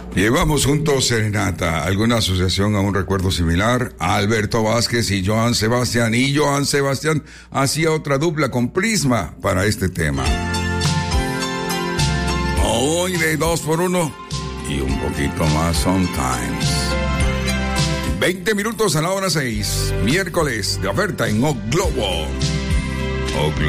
Llevamos juntos serenata. ¿Alguna asociación a un recuerdo similar? Alberto Vázquez y Joan Sebastián. Y Joan Sebastián hacía otra dupla con Prisma para este tema. Hoy de 2x1 y un poquito más sometimes. 20 minutos a la hora 6. Miércoles de oferta en O Globo. O Globo.